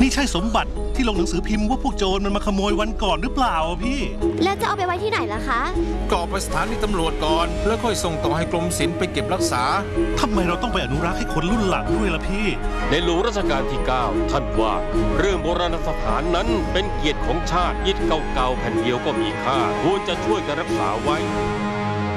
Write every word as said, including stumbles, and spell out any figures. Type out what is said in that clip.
นี่ใช่สมบัติที่ลงหนังสือพิมพ์ว่าพวกโจรมันมาขโมยวันก่อนหรือเปล่าพี่แล้วจะเอาไปไว้ที่ไหนล่ะคะก็ไปสถานีตำรวจก่อนแล้วค่อยส่งต่อให้กรมศิลป์ไปเก็บรักษาทำไมเราต้องไปอนุรักษ์ให้คนรุ่นหลังด้วยล่ะพี่ในหลวงรัชกาลที่เก้าท่านว่าเรื่องโบราณสถานนั้นเป็นเกียรติของชาติยึดเก่าๆแผ่นเดียวก็มีค่าควรจะช่วยกันรักษาไว้